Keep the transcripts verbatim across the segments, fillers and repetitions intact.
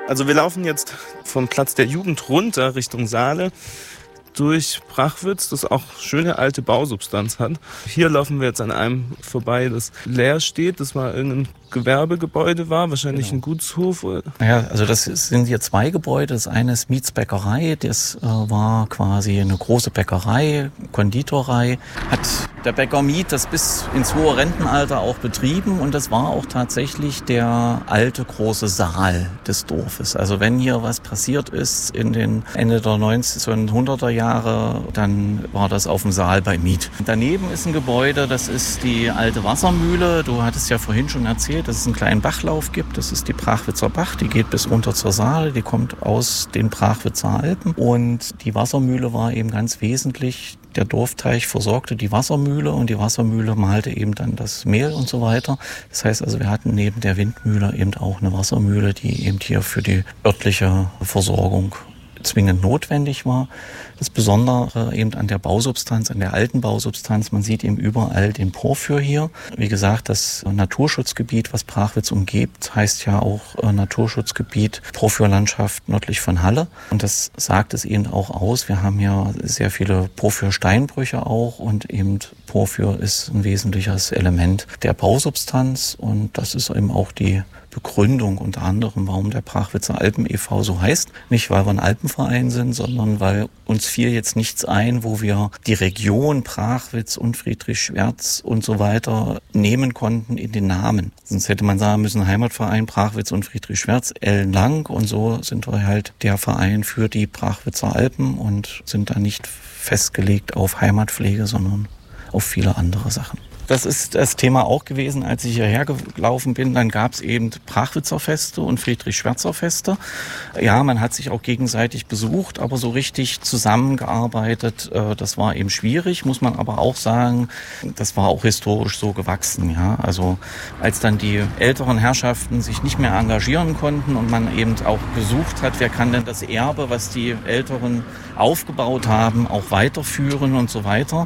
Also wir laufen jetzt vom Platz der Jugend runter Richtung Saale durch Prachwitz, das auch schöne alte Bausubstanz hat. Hier laufen wir jetzt an einem vorbei, das leer steht. Das war irgendein Gewerbegebäude war, wahrscheinlich genau. Ein Gutshof. Ja, also das sind hier zwei Gebäude. Das eine ist Miets Bäckerei, das äh, war quasi eine große Bäckerei, Konditorei. Hat der Bäcker Miet das bis ins hohe Rentenalter auch betrieben und das war auch tatsächlich der alte große Saal des Dorfes. Also wenn hier was passiert ist in den Ende der neunzehnhunderter Jahre, dann war das auf dem Saal bei Miet. Daneben ist ein Gebäude, das ist die alte Wassermühle. Du hattest ja vorhin schon erzählt, dass es einen kleinen Bachlauf gibt. Das ist die Prachwitzer Bach, die geht bis runter zur Saale, die kommt aus den Prachwitzer Alpen. Und die Wassermühle war eben ganz wesentlich. Der Dorfteich versorgte die Wassermühle und die Wassermühle malte eben dann das Mehl und so weiter. Das heißt also, wir hatten neben der Windmühle eben auch eine Wassermühle, die eben hier für die örtliche Versorgung zwingend notwendig war. Das Besondere eben an der Bausubstanz, an der alten Bausubstanz, man sieht eben überall den Porphyr hier. Wie gesagt, das Naturschutzgebiet, was Prachwitz umgibt, heißt ja auch Naturschutzgebiet Porphyrlandschaft nördlich von Halle. Und das sagt es eben auch aus. Wir haben hier sehr viele Porphyrsteinbrüche auch und eben Porphyr ist ein wesentliches Element der Bausubstanz und das ist eben auch die Begründung unter anderem, warum der Prachwitzer Alpen e V so heißt. Nicht, weil wir ein Alpenverein sind, sondern weil uns fiel jetzt nichts ein, wo wir die Region Prachwitz und Friedrich-Schwerz und so weiter nehmen konnten in den Namen. Sonst hätte man sagen müssen, Heimatverein Prachwitz und Friedrich-Schwerz, ellenlang. Und so sind wir halt der Verein für die Prachwitzer Alpen und sind da nicht festgelegt auf Heimatpflege, sondern auf viele andere Sachen. Das ist das Thema auch gewesen, als ich hierher gelaufen bin. Dann gab es eben Prachwitzer Feste und Friedrich-Schwerzer Feste. Ja, man hat sich auch gegenseitig besucht, aber so richtig zusammengearbeitet, äh, das war eben schwierig, muss man aber auch sagen, das war auch historisch so gewachsen. Ja, also als dann die älteren Herrschaften sich nicht mehr engagieren konnten und man eben auch gesucht hat, wer kann denn das Erbe, was die Älteren aufgebaut haben, auch weiterführen und so weiter.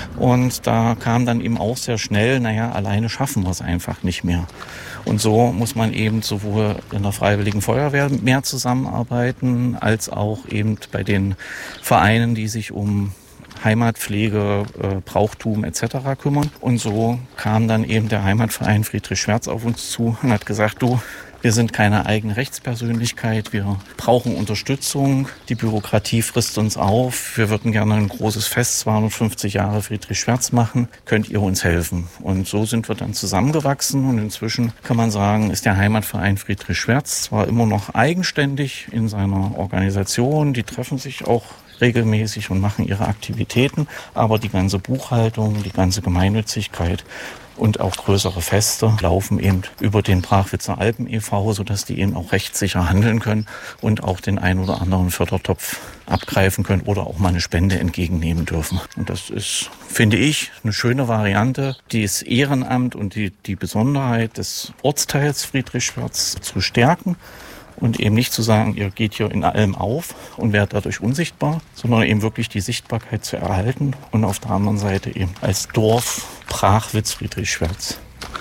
Und da kam dann eben auch sehr schnell, naja, alleine schaffen wir es einfach nicht mehr. Und so muss man eben sowohl in der Freiwilligen Feuerwehr mehr zusammenarbeiten, als auch eben bei den Vereinen, die sich um Heimatpflege, äh, Brauchtum et cetera kümmern. Und so kam dann eben der Heimatverein Friedrich-Schwerz auf uns zu und hat gesagt, du, wir sind keine eigene Rechtspersönlichkeit, wir brauchen Unterstützung, die Bürokratie frisst uns auf, wir würden gerne ein großes Fest, zweihundertfünfzig Jahre Friedrich-Schwerz machen, könnt ihr uns helfen? Und so sind wir dann zusammengewachsen und inzwischen kann man sagen, ist der Heimatverein Friedrich-Schwerz zwar immer noch eigenständig in seiner Organisation, die treffen sich auch regelmäßig und machen ihre Aktivitäten, aber die ganze Buchhaltung, die ganze Gemeinnützigkeit und auch größere Feste laufen eben über den Prachwitzer Alpen e V, sodass die eben auch rechtssicher handeln können und auch den ein oder anderen Fördertopf abgreifen können oder auch mal eine Spende entgegennehmen dürfen. Und das ist, finde ich, eine schöne Variante, das Ehrenamt und die, die Besonderheit des Ortsteils Friedrich-Schwerz zu stärken. Und eben nicht zu sagen, ihr geht hier in allem auf und werdet dadurch unsichtbar, sondern eben wirklich die Sichtbarkeit zu erhalten und auf der anderen Seite eben als Dorf Prachwitz Friedrich-Schwerz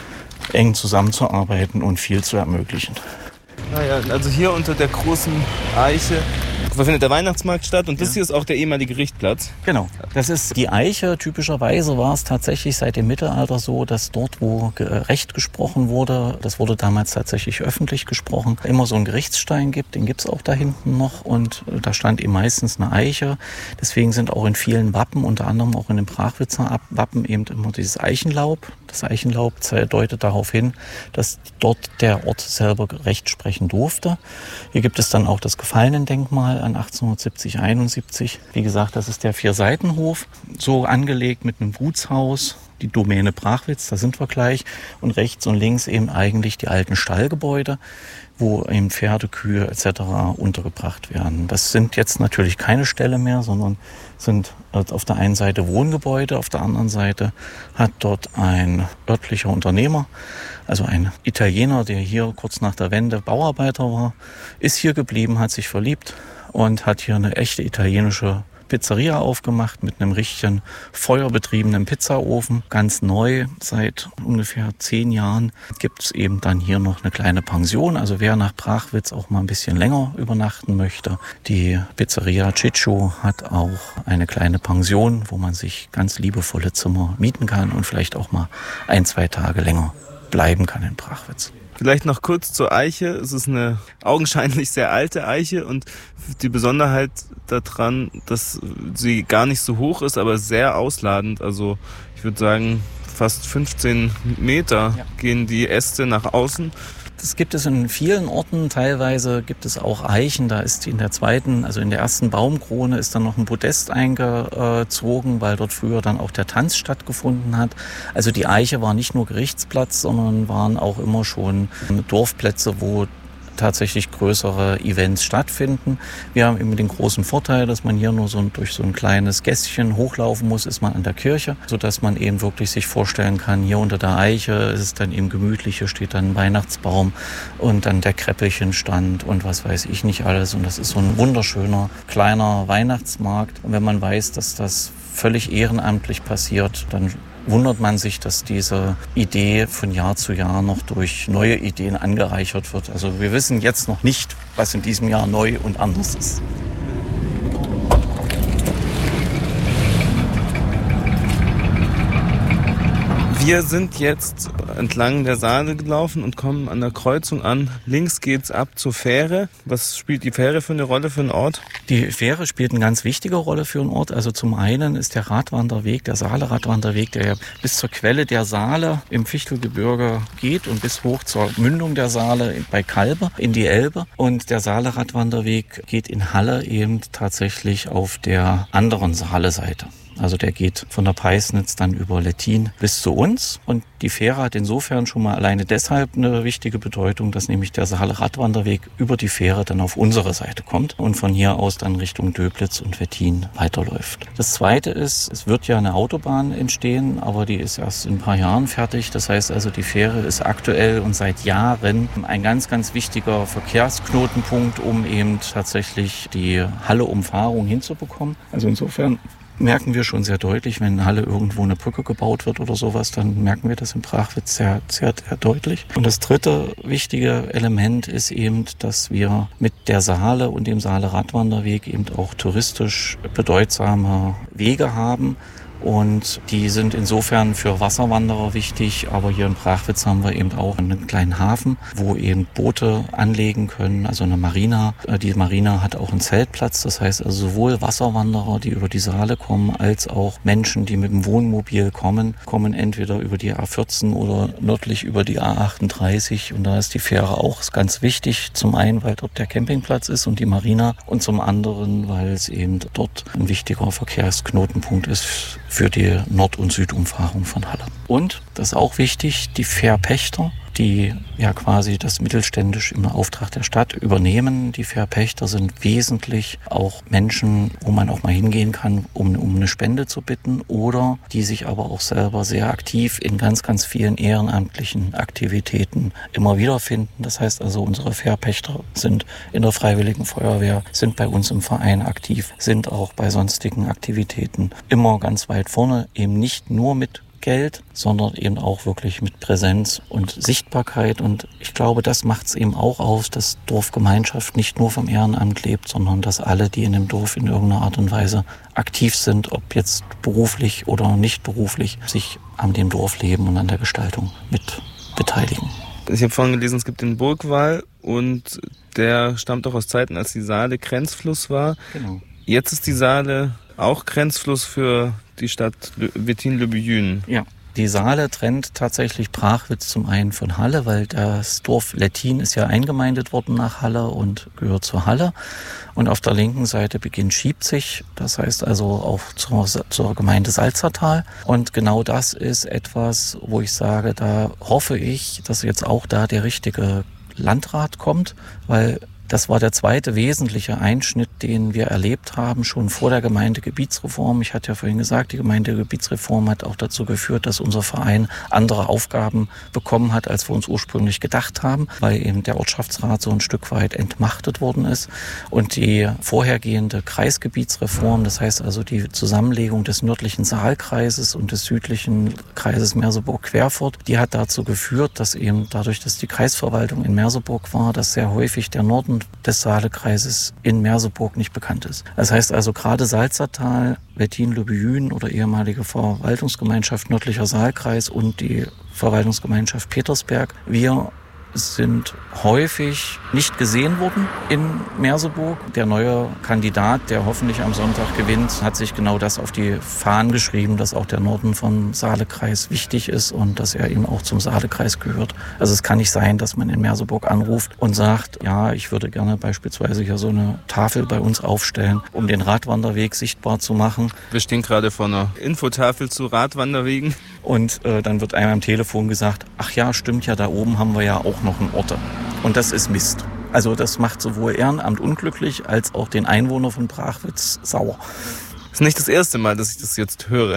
eng zusammenzuarbeiten und viel zu ermöglichen. Naja, also hier unter der großen Eiche findet der Weihnachtsmarkt statt und das ja. hier ist auch der ehemalige Richtplatz. Genau, das ist die Eiche. Typischerweise war es tatsächlich seit dem Mittelalter so, dass dort, wo Recht gesprochen wurde, das wurde damals tatsächlich öffentlich gesprochen, immer so einen Gerichtsstein gibt, den gibt es auch da hinten noch und da stand eben meistens eine Eiche. Deswegen sind auch in vielen Wappen, unter anderem auch in dem Prachwitzer Wappen eben immer dieses Eichenlaub. Das Eichenlaub deutet darauf hin, dass dort der Ort selber Recht sprechen durfte. Hier gibt es dann auch das Gefallenendenkmal an achtzehnhundertsiebzig, einundsiebzig. Wie gesagt, das ist der Vierseitenhof, so angelegt mit einem Gutshaus, die Domäne Prachwitz, da sind wir gleich. Und rechts und links eben eigentlich die alten Stallgebäude, wo eben Pferde, Kühe et cetera untergebracht werden. Das sind jetzt natürlich keine Ställe mehr, sondern sind auf der einen Seite Wohngebäude, auf der anderen Seite hat dort ein örtlicher Unternehmer, also ein Italiener, der hier kurz nach der Wende Bauarbeiter war, ist hier geblieben, hat sich verliebt und hat hier eine echte italienische Pizzeria aufgemacht mit einem richtigen feuerbetriebenen Pizzaofen. Ganz neu, seit ungefähr zehn Jahren gibt es eben dann hier noch eine kleine Pension. Also wer nach Prachwitz auch mal ein bisschen länger übernachten möchte. Die Pizzeria Ciccio hat auch eine kleine Pension, wo man sich ganz liebevolle Zimmer mieten kann und vielleicht auch mal ein, zwei Tage länger bleiben kann in Prachwitz. Vielleicht noch kurz zur Eiche. Es ist eine augenscheinlich sehr alte Eiche und die Besonderheit daran, dass sie gar nicht so hoch ist, aber sehr ausladend. Also ich würde sagen, fast fünfzehn Meter ja. gehen die Äste nach außen. Das gibt es in vielen Orten. Teilweise gibt es auch Eichen. Da ist in der zweiten, also in der ersten Baumkrone ist dann noch ein Podest eingezogen, weil dort früher dann auch der Tanz stattgefunden hat. Also die Eiche war nicht nur Gerichtsplatz, sondern waren auch immer schon Dorfplätze, wo tatsächlich größere Events stattfinden. Wir haben eben den großen Vorteil, dass man hier nur so durch so ein kleines Gässchen hochlaufen muss, ist man an der Kirche, sodass man eben wirklich sich vorstellen kann, hier unter der Eiche ist es dann eben gemütlich, hier steht dann ein Weihnachtsbaum und dann der Kräppelchenstand und was weiß ich nicht alles. Und das ist so ein wunderschöner kleiner Weihnachtsmarkt. Und wenn man weiß, dass das völlig ehrenamtlich passiert, dann wundert man sich, dass diese Idee von Jahr zu Jahr noch durch neue Ideen angereichert wird. Also wir wissen jetzt noch nicht, was in diesem Jahr neu und anders ist. Wir sind jetzt entlang der Saale gelaufen und kommen an der Kreuzung an. Links geht's ab zur Fähre. Was spielt die Fähre für eine Rolle für einen Ort? Die Fähre spielt eine ganz wichtige Rolle für einen Ort. Also zum einen ist der Radwanderweg, der Saale-Radwanderweg, der ja bis zur Quelle der Saale im Fichtelgebirge geht und bis hoch zur Mündung der Saale bei Kalbe in die Elbe. Und der Saale-Radwanderweg geht in Halle eben tatsächlich auf der anderen Saale-Seite. Also der geht von der Peisnitz dann über Lettin bis zu uns. Und die Fähre hat insofern schon mal alleine deshalb eine wichtige Bedeutung, dass nämlich der Saale-Radwanderweg über die Fähre dann auf unsere Seite kommt und von hier aus dann Richtung Döblitz und Wettin weiterläuft. Das Zweite ist, es wird ja eine Autobahn entstehen, aber die ist erst in ein paar Jahren fertig. Das heißt also, die Fähre ist aktuell und seit Jahren ein ganz, ganz wichtiger Verkehrsknotenpunkt, um eben tatsächlich die Halle-Umfahrung hinzubekommen. Also insofern merken wir schon sehr deutlich, wenn in Halle irgendwo eine Brücke gebaut wird oder sowas, dann merken wir das in Prachwitz sehr, sehr, sehr deutlich. Und das dritte wichtige Element ist eben, dass wir mit der Saale und dem Saale-Radwanderweg eben auch touristisch bedeutsame Wege haben. Und die sind insofern für Wasserwanderer wichtig, aber hier in Prachwitz haben wir eben auch einen kleinen Hafen, wo eben Boote anlegen können, also eine Marina. Die Marina hat auch einen Zeltplatz, das heißt also sowohl Wasserwanderer, die über die Saale kommen, als auch Menschen, die mit dem Wohnmobil kommen, kommen entweder über die A vierzehn oder nördlich über die A achtunddreißig und da ist die Fähre auch ganz wichtig, zum einen, weil dort der Campingplatz ist und die Marina und zum anderen, weil es eben dort ein wichtiger Verkehrsknotenpunkt ist für die Nord- und Südumfahrung von Halle. Und, das ist auch wichtig, die Fährpächter, die ja quasi das mittelständisch im Auftrag der Stadt übernehmen. Die Fährpächter sind wesentlich auch Menschen, wo man auch mal hingehen kann, um, um eine Spende zu bitten oder die sich aber auch selber sehr aktiv in ganz, ganz vielen ehrenamtlichen Aktivitäten immer wiederfinden. Das heißt also, unsere Fährpächter sind in der Freiwilligen Feuerwehr, sind bei uns im Verein aktiv, sind auch bei sonstigen Aktivitäten immer ganz weit vorne, eben nicht nur mit Geld, sondern eben auch wirklich mit Präsenz und Sichtbarkeit. Und ich glaube, das macht es eben auch aus, dass Dorfgemeinschaft nicht nur vom Ehrenamt lebt, sondern dass alle, die in dem Dorf in irgendeiner Art und Weise aktiv sind, ob jetzt beruflich oder nicht beruflich, sich an dem Dorfleben und an der Gestaltung mit beteiligen. Ich habe vorhin gelesen, es gibt den Burgwall und der stammt auch aus Zeiten, als die Saale Grenzfluss war. Genau. Jetzt ist die Saale auch Grenzfluss für die Stadt Wettin-le-Buyün. Ja, die Saale trennt tatsächlich Prachwitz zum einen von Halle, weil das Dorf Lettin ist ja eingemeindet worden nach Halle und gehört zur Halle. Und auf der linken Seite beginnt Schiebzig, das heißt also auch zur, zur Gemeinde Salzertal. Und genau das ist etwas, wo ich sage, da hoffe ich, dass jetzt auch da der richtige Landrat kommt, weil Das war der zweite wesentliche Einschnitt, den wir erlebt haben, schon vor der Gemeindegebietsreform. Ich hatte ja vorhin gesagt, die Gemeindegebietsreform hat auch dazu geführt, dass unser Verein andere Aufgaben bekommen hat, als wir uns ursprünglich gedacht haben, weil eben der Ortschaftsrat so ein Stück weit entmachtet worden ist. Und die vorhergehende Kreisgebietsreform, das heißt also die Zusammenlegung des nördlichen Saalkreises und des südlichen Kreises Merseburg-Querfurt, die hat dazu geführt, dass eben dadurch, dass die Kreisverwaltung in Merseburg war, dass sehr häufig der Norden des Saalekreises in Merseburg nicht bekannt ist. Das heißt also gerade Salzertal, Wettin-Lübbejün oder ehemalige Verwaltungsgemeinschaft Nördlicher Saalkreis und die Verwaltungsgemeinschaft Petersberg, wir sind häufig nicht gesehen worden in Merseburg. Der neue Kandidat, der hoffentlich am Sonntag gewinnt, hat sich genau das auf die Fahnen geschrieben, dass auch der Norden vom Saalekreis wichtig ist und dass er eben auch zum Saalekreis gehört. Also es kann nicht sein, dass man in Merseburg anruft und sagt, ja, ich würde gerne beispielsweise hier so eine Tafel bei uns aufstellen, um den Radwanderweg sichtbar zu machen. Wir stehen gerade vor einer Infotafel zu Radwanderwegen. Und äh, dann wird einem am Telefon gesagt, ach ja, stimmt ja, da oben haben wir ja auch noch einen Ort. Und das ist Mist. Also das macht sowohl Ehrenamt unglücklich, als auch den Einwohner von Brachwitz sauer. Das ist nicht das erste Mal, dass ich das jetzt höre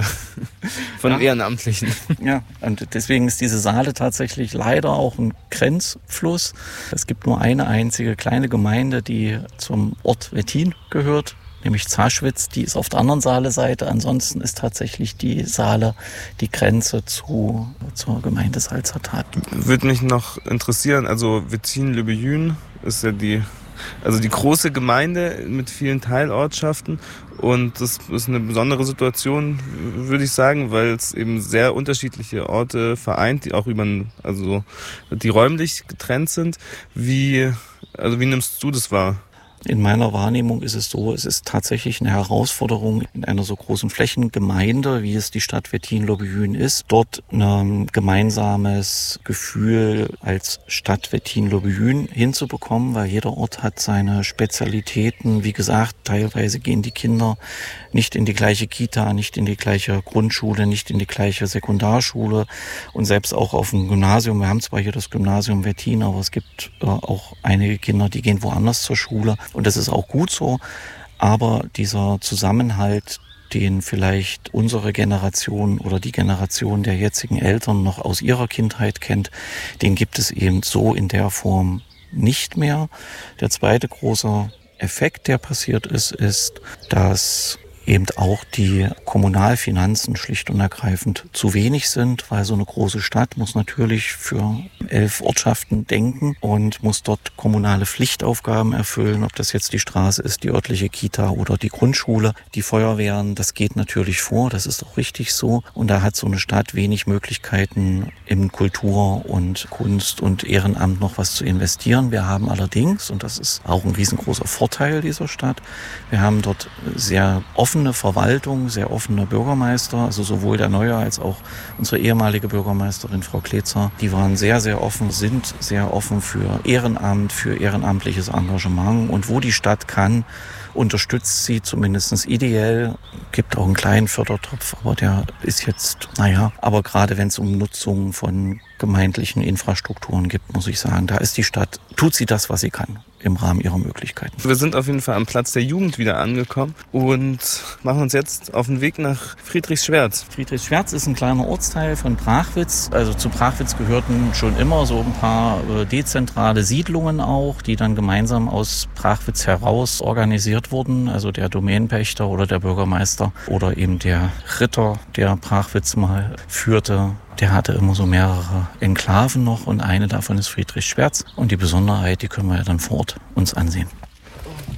von ja. Ehrenamtlichen. Ja, und deswegen ist diese Saale tatsächlich leider auch ein Grenzfluss. Es gibt nur eine einzige kleine Gemeinde, die zum Ort Wettin gehört, nämlich Zaschwitz, die ist auf der anderen Saale-Seite. Ansonsten ist tatsächlich die Saale die Grenze zu, zur Gemeinde Salzertal. Würde mich noch interessieren, also Wettin-Lübbejün ist ja die, also die große Gemeinde mit vielen Teilortschaften. Und das ist eine besondere Situation, würde ich sagen, weil es eben sehr unterschiedliche Orte vereint, die auch über, also die räumlich getrennt sind. Wie, also wie nimmst du das wahr? In meiner Wahrnehmung ist es so, es ist tatsächlich eine Herausforderung in einer so großen Flächengemeinde, wie es die Stadt Wettin-Lübbejün ist, dort ein gemeinsames Gefühl als Stadt Wettin-Lübbejün hinzubekommen, weil jeder Ort hat seine Spezialitäten. Wie gesagt, teilweise gehen die Kinder nicht in die gleiche Kita, nicht in die gleiche Grundschule, nicht in die gleiche Sekundarschule und selbst auch auf dem Gymnasium. Wir haben zwar hier das Gymnasium Wettin, aber es gibt äh, auch einige Kinder, die gehen woanders zur Schule. Und das ist auch gut so, aber dieser Zusammenhalt, den vielleicht unsere Generation oder die Generation der jetzigen Eltern noch aus ihrer Kindheit kennt, den gibt es eben so in der Form nicht mehr. Der zweite große Effekt, der passiert ist, ist, dass eben auch die Kommunalfinanzen schlicht und ergreifend zu wenig sind, weil so eine große Stadt muss natürlich für elf Ortschaften denken und muss dort kommunale Pflichtaufgaben erfüllen, ob das jetzt die Straße ist, die örtliche Kita oder die Grundschule. Die Feuerwehren, das geht natürlich vor, das ist auch richtig so. Und da hat so eine Stadt wenig Möglichkeiten, in Kultur und Kunst und Ehrenamt noch was zu investieren. Wir haben allerdings, und das ist auch ein riesengroßer Vorteil dieser Stadt, wir haben dort sehr offen offene Verwaltung, sehr offene Bürgermeister, also sowohl der neue als auch unsere ehemalige Bürgermeisterin Frau Kletzer. Die waren sehr, sehr offen, sind sehr offen für Ehrenamt, für ehrenamtliches Engagement und wo die Stadt kann, unterstützt sie zumindest ideell, gibt auch einen kleinen Fördertopf, aber der ist jetzt, naja, aber gerade wenn es um Nutzung von gemeindlichen Infrastrukturen gibt, muss ich sagen, da ist die Stadt, tut sie das, was sie kann im Rahmen ihrer Möglichkeiten. Wir sind auf jeden Fall am Platz der Jugend wieder angekommen und machen uns jetzt auf den Weg nach Friedrichsschwerz. Friedrichsschwerz ist ein kleiner Ortsteil von Brachwitz. Also zu Brachwitz gehörten schon immer so ein paar dezentrale Siedlungen auch, die dann gemeinsam aus Brachwitz heraus organisiert wurden. Also der Domänenpächter oder der Bürgermeister oder eben der Ritter, der Brachwitz mal führte. Der hatte immer so mehrere Enklaven noch und eine davon ist Friedrichsschwerz. Und die Besonderheit, die können wir ja dann vor Ort uns ansehen.